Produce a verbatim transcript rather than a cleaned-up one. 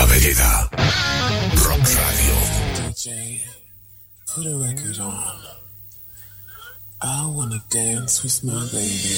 Vereda. Rock Radio. D J, put a record on. I wanna dance with my baby.